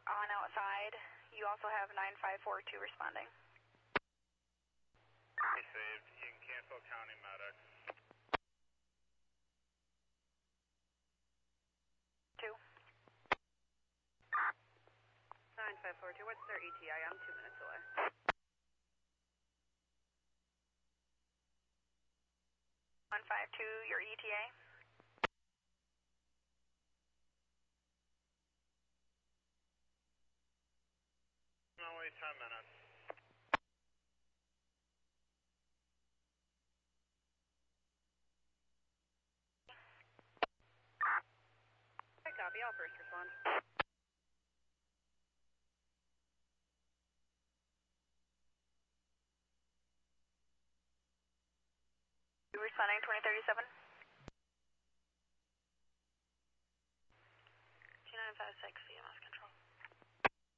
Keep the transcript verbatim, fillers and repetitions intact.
on outside. You also have nine five four two responding. Okay, saved. You can cancel County Medic. Two. nine five four two, what's their E T I? I'm two minutes away. one five two, your E T A. Only ten minutes. Okay, copy. I'll first respond. You responding twenty thirty-seven? two nine five six.